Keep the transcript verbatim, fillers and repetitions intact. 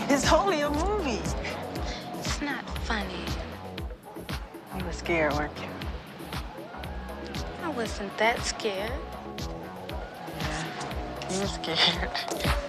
It's only a movie. It's not funny. You were scared, weren't you? I wasn't that scared. Yeah, you were scared.